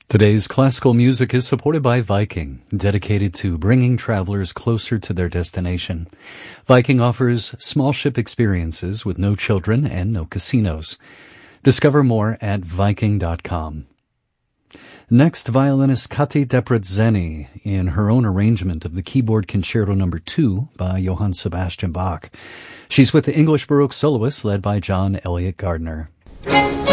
Today's classical music is supported by Viking, dedicated to bringing travelers closer to their destination. Viking offers small ship experiences with no children and no casinos. Discover more at Viking.com. Next, violinist Kati Debreceni in her own arrangement of the Keyboard Concerto No. 2 by Johann Sebastian Bach. She's with the English Baroque soloists led by John Elliott Gardner.